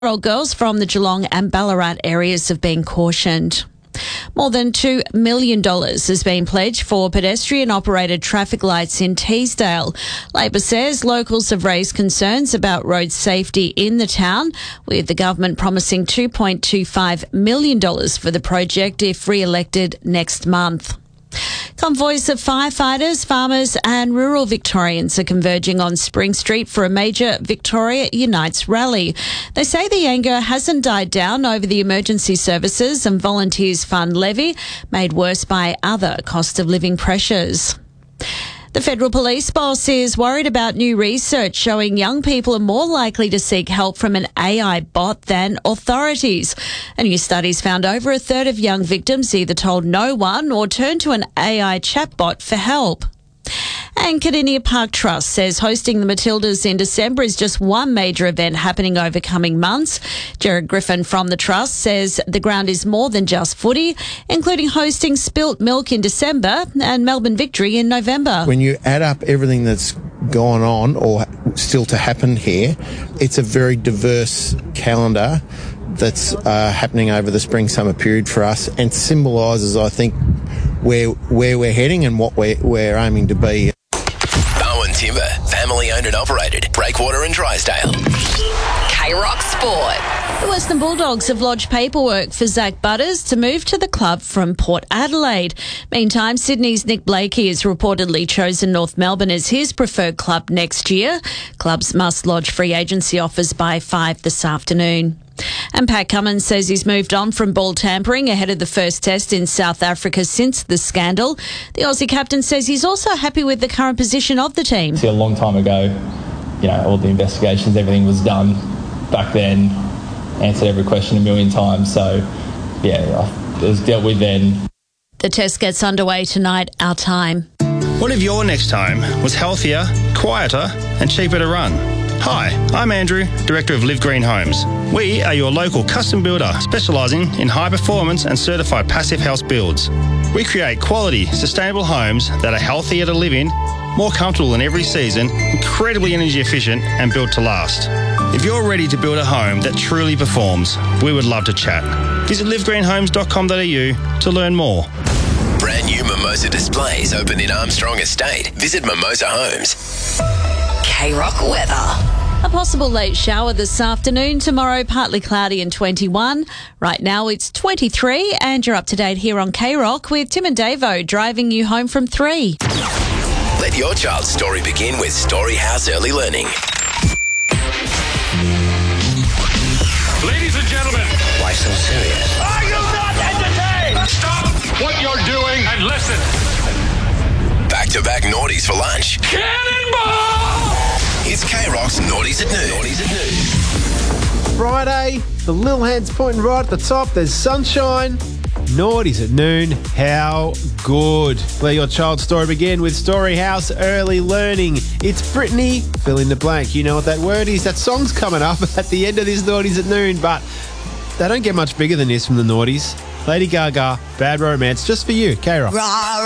Old girls from the Geelong and Ballarat areas have been cautioned. More than $2 million has been pledged for pedestrian-operated traffic lights in Teesdale. Labor says locals have raised concerns about road safety in the town, with the government promising $2.25 million for the project if re-elected next month. Convoys of firefighters, farmers and rural Victorians are converging on Spring Street for a major Victoria Unites rally. They say the anger hasn't died down over the emergency services and volunteers fund levy, made worse by other cost of living pressures. The Federal Police boss is worried about new research showing young people are more likely to seek help from an AI bot than authorities. A new study's found over a third of young victims either told no one or turned to an AI chatbot for help. And Cardinia Park Trust says hosting the Matildas in December is just one major event happening over coming months. Jared Griffin from the Trust says the ground is more than just footy, including hosting Spilt Milk in December and Melbourne Victory in November. When you add up everything that's gone on or still to happen here, it's a very diverse calendar that's happening over the spring-summer period for us and symbolises, I think, where we're heading and what we're aiming to be. Bowen Timber, family owned and operated, Breakwater and Drysdale. K-Rock Sport. The Western Bulldogs have lodged paperwork for Zach Butters to move to the club from Port Adelaide. Meantime, Sydney's Nick Blakey has reportedly chosen North Melbourne as his preferred club next year. Clubs must lodge free agency offers by 5 this afternoon. And Pat Cummins says he's moved on from ball tampering ahead of the first test in South Africa since the scandal. The Aussie captain says he's also happy with the current position of the team. See, a long time ago, all the investigations, everything was done back then, answered every question a million times. So, it was dealt with then. The test gets underway tonight, our time. What if your next home was healthier, quieter and cheaper to run? Hi, I'm Andrew, Director of Live Green Homes. We are your local custom builder specialising in high performance and certified passive house builds. We create quality, sustainable homes that are healthier to live in, more comfortable in every season, incredibly energy efficient and built to last. If you're ready to build a home that truly performs, we would love to chat. Visit livegreenhomes.com.au to learn more. Brand new Mimosa displays open in Armstrong Estate. Visit Mimosa Homes. K-Rock weather. A possible late shower this afternoon. Tomorrow, partly cloudy and 21. Right now, it's 23, and you're up to date here on K-Rock with Tim and Davo driving you home from 3. Let your child's story begin with Storyhouse Early Learning. Ladies and gentlemen. Why so serious? Are you not entertained? Stop what you're doing and listen. Back-to-back naughties for lunch. Cannonball! It's K-Rock's Naughties at Noon. Friday, the little hand's pointing right at the top. There's sunshine. Naughties at noon. How good. Let your child's story begin with Storyhouse Early Learning. It's Brittany. Fill in the blank. You know what that word is. That song's coming up at the end of this Naughties at Noon, but they don't get much bigger than this from the Naughties. Lady Gaga, Bad Romance, just for you, K-Rock.